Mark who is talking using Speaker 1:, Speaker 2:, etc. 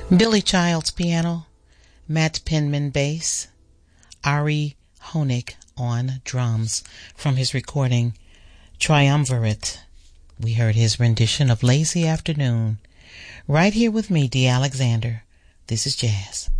Speaker 1: Billy Childs piano, Matt Penman bass, Ari Honig on drums from his recording Triumvirate. We heard his rendition of Lazy Afternoon. Right here with me, Dee Alexander. This is Jazz.